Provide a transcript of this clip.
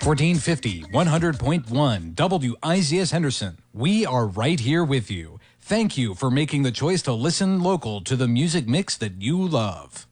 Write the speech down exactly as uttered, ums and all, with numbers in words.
fourteen fifty, one hundred point one, W I Z S Henderson. We are right here with you. Thank you for making the choice to listen local to the music mix that you love.